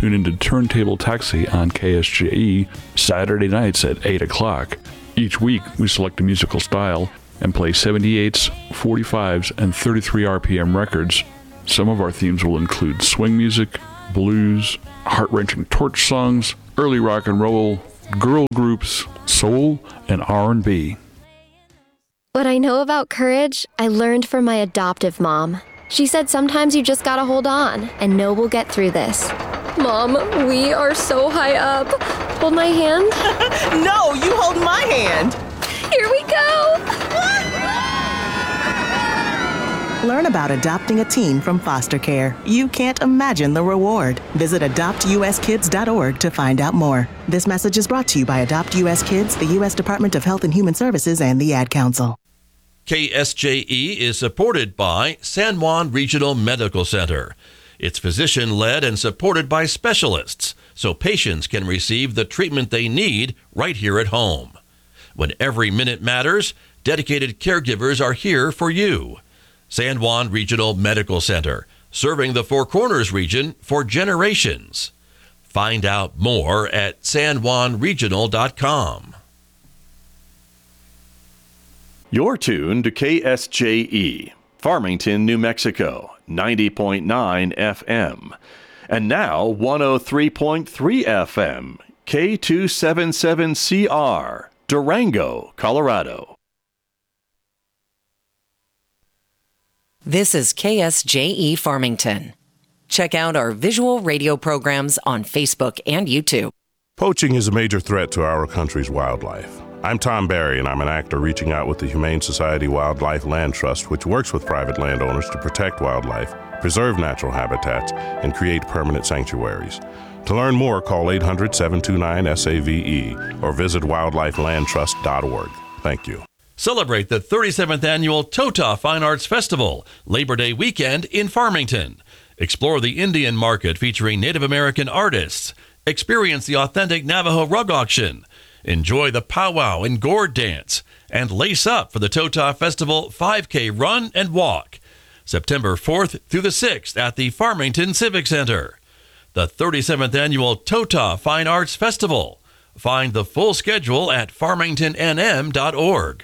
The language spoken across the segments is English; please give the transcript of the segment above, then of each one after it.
Tune into Turntable Taxi on KSJE Saturday nights at 8 o'clock. Each week, we select a musical style and play 78s, 45s, and 33 RPM records. Some of our themes will include swing music, blues, heart-wrenching torch songs, early rock and roll, girl groups, soul, and R&B. What I know about courage, I learned from my adoptive mom. She said sometimes you just gotta hold on and know we'll get through this. Mom, we are so high up. Hold my hand. No, you hold my hand. Here we go. Learn about adopting a teen from foster care. You can't imagine the reward. Visit adoptuskids.org to find out more. This message is brought to you by Adopt U.S. Kids, the U.S. Department of Health and Human Services, and the Ad Council. KSJE is supported by San Juan Regional Medical Center. It's physician-led and supported by specialists, so patients can receive the treatment they need right here at home. When every minute matters, dedicated caregivers are here for you. San Juan Regional Medical Center, serving the Four Corners region for generations. Find out more at sanjuanregional.com. You're tuned to KSJE, Farmington, New Mexico, 90.9 FM. And now 103.3 FM, K277CR, Durango, Colorado. This is KSJE Farmington. Check out our visual radio programs on Facebook and YouTube. Poaching is a major threat to our country's wildlife. I'm Tom Barry, and I'm an actor reaching out with the Humane Society Wildlife Land Trust, which works with private landowners to protect wildlife, preserve natural habitats, and create permanent sanctuaries. To learn more, call 800-729-SAVE or visit wildlifelandtrust.org. Thank you. Celebrate the 37th Annual Tota Fine Arts Festival, Labor Day weekend in Farmington. Explore the Indian market featuring Native American artists. Experience the authentic Navajo rug auction. Enjoy the powwow and gourd dance. And lace up for the Tota Festival 5K run and walk. September 4th through the 6th at the Farmington Civic Center. The 37th Annual Tota Fine Arts Festival. Find the full schedule at farmingtonnm.org.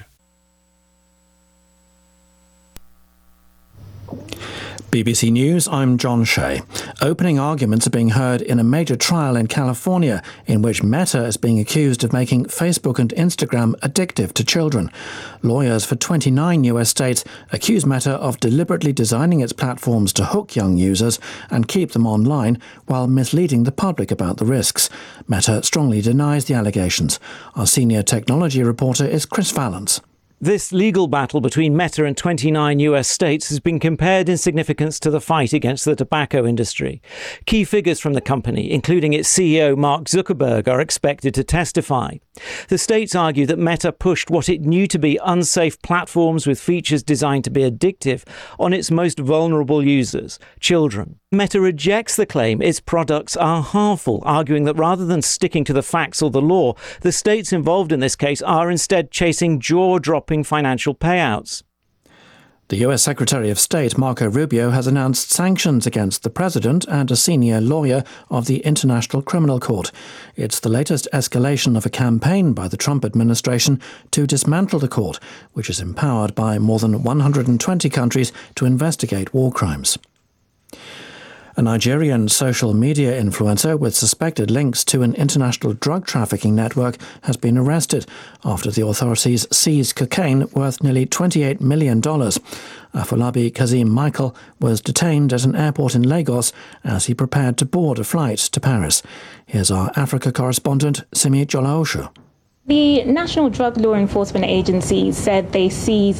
BBC News, I'm John Shea. Opening arguments are being heard in a major trial in California in which Meta is being accused of making Facebook and Instagram addictive to children. Lawyers for 29 US states accuse Meta of deliberately designing its platforms to hook young users and keep them online while misleading the public about the risks. Meta strongly denies the allegations. Our senior technology reporter is Chris Valance. This legal battle between Meta and 29 US states has been compared in significance to the fight against the tobacco industry. Key figures from the company, including its CEO Mark Zuckerberg, are expected to testify. The states argue that Meta pushed what it knew to be unsafe platforms with features designed to be addictive on its most vulnerable users, children. Meta rejects the claim its products are harmful, arguing that rather than sticking to the facts or the law, the states involved in this case are instead chasing jaw-dropping financial payouts. The US Secretary of State, Marco Rubio, has announced sanctions against the president and a senior lawyer of the International Criminal Court. It's the latest escalation of a campaign by the Trump administration to dismantle the court, which is empowered by more than 120 countries to investigate war crimes. A Nigerian social media influencer with suspected links to an international drug trafficking network has been arrested after the authorities seized cocaine worth nearly $28 million. Afolabi Kazim Michael was detained at an airport in Lagos as he prepared to board a flight to Paris. Here's our Africa correspondent, Simi Jolaoshu. The National Drug Law Enforcement Agency said they seized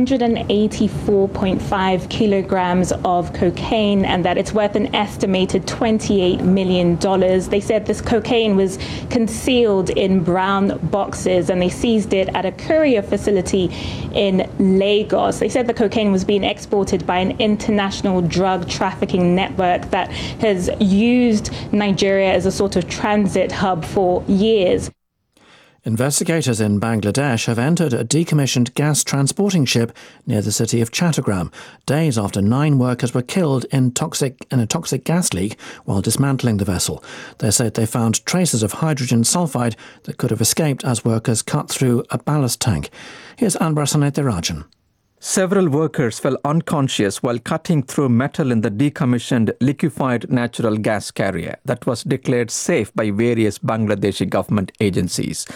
184.5 kilograms of cocaine and that it's worth an estimated $28 million. They said this cocaine was concealed in brown boxes and they seized it at a courier facility in Lagos. They said the cocaine was being exported by an international drug trafficking network that has used Nigeria as a sort of transit hub for years. Investigators in Bangladesh have entered a decommissioned gas transporting ship near the city of Chattogram, days after 9 workers were killed in a toxic gas leak while dismantling the vessel. They said they found traces of hydrogen sulfide that could have escaped as workers cut through a ballast tank. Here's Anbar Sanetirajan. Several workers fell unconscious while cutting through metal in the decommissioned liquefied natural gas carrier that was declared safe by various Bangladeshi government agencies.